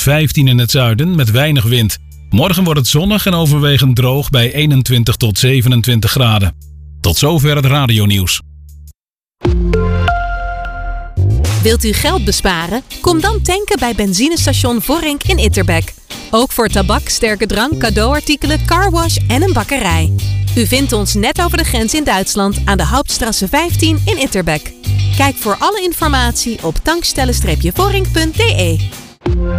15 in het zuiden met weinig wind. Morgen wordt het zonnig en overwegend droog bij 21 tot 27 graden. Tot zover het radionieuws. Wilt u geld besparen? Kom dan tanken bij benzinestation Voorrink in Itterbeek. Ook voor tabak, sterke drank, cadeauartikelen, carwash en een bakkerij. U vindt ons net over de grens in Duitsland aan de Hauptstrasse 15 in Itterbeek. Kijk voor alle informatie op tankstellen-voorrink.de.